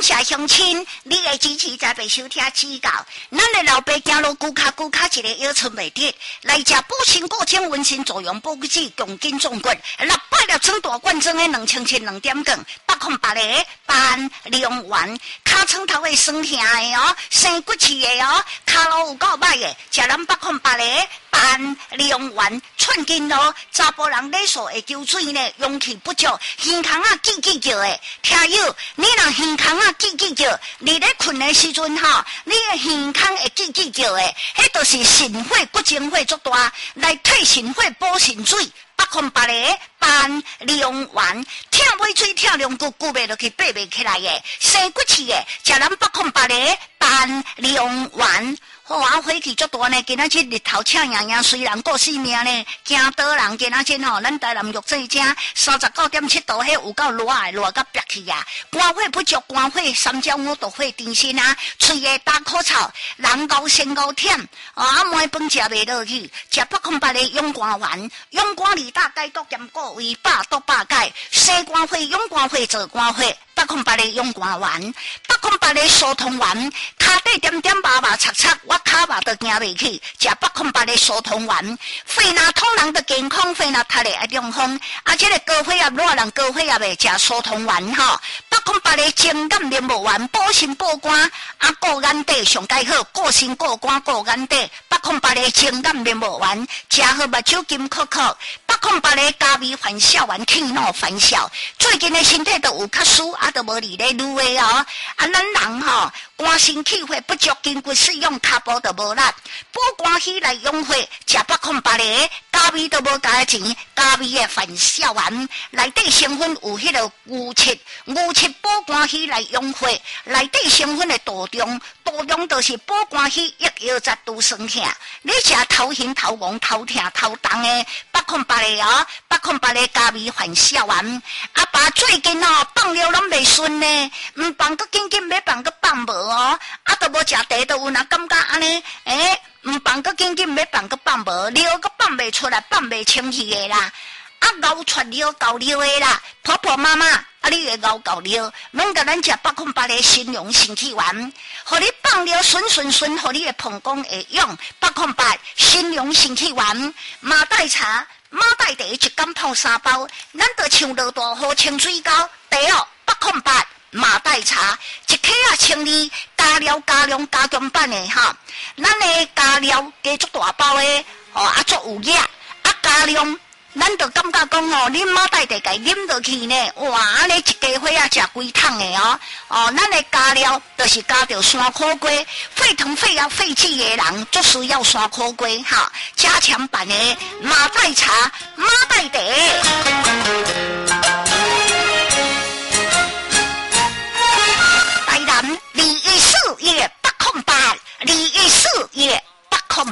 谢乡亲，你的支持才被收听指教。咱的老爸走路骨卡一个腰寸袂跌，来吃补锌固精温心作用补脂强筋壮骨，600粒装大罐装的2000克2点羹，808个半利用完，骹床头会酸痛的哦，生骨刺的哦，骹路有够歹的，吃咱808个半利用完，寸筋咯，查甫人礼数会抽水呢，阳气不足，耳孔啊叽叫的，听友，你若耳孔啊叽叫，你咧困的时阵吼，你的耳孔会叽叫的，迄就是肾火骨精火足大，来退肾火补肾水。808个半利用完，疼尾嘴疼两句袂落去，爬袂起来的，生骨刺的，食咱808个半利用完。好啊，火气足大呢！今仔日日头赤洋洋，虽然过性命呢，惊倒人今仔日吼，咱台南玉水正39.7度，迄有够热的，热到憋去啊！肝火不足，肝火3焦5毒火甜心啊，嘴的打口草，人高身高忝，啊，糜饭食袂落去，食808个勇肝丸，勇肝2大解毒兼顾胃饱毒饱钙，生肝火、勇肝火、做肝火。808个勇肝丸，808个疏通丸，骹底点点麻麻擦擦，我骹麻都行袂去。食808个疏通丸，肺若通人的健康，肺若塌的爱中风。啊，这个高血压热人高血压的食疏通丸吼。808个情感面膜丸，补心补肝，啊，顾眼底上介好，顾心顾肝顾眼底。808个情感面膜丸，食好目睭金扣扣。808个加味反笑丸，气恼反笑。最近的身体都有较输，啊，都无伫咧愈的哦。啊，咱人吼，肝肾气血不足，筋骨使用骹步都无力，补肝气来养血，食808个加味都无加钱，加味的反笑丸，内底成分有迄个牛七补肝气来养血，内底成分的杜仲就是补肝气抑腰节拄酸痛，你食头晕头晕头痛头重的808个哦，808个加味反笑丸。阿爸最近哦放尿拢袂顺呢，唔放个紧要放个放无哦，啊都无食茶都有哪感觉安尼？唔放个紧要放个放无，尿个放袂出来，放袂清气的啦。啊，熬出尿够尿的啦，婆婆妈妈，啊，你会熬够尿，拢甲咱食808个新阳肾气丸，互你放尿顺，互你的膀胱会用808新阳肾气丸，马黛茶、马黛茶一缸泡3包，咱就像落大雨清水膏，茶哦808马黛茶一克啊清理，加料加量加强版的哈，咱的加料加足大包的，哦啊足有液，啊加量。咱就感觉讲哦，恁马黛茶给啉落去呢，哇！安尼一家伙啊，食几桶的哦。哦，咱的加料就是加着山苦瓜，肺疼肺炎肺气的人就需要山苦瓜哈，加强版的马黛茶、马黛茶。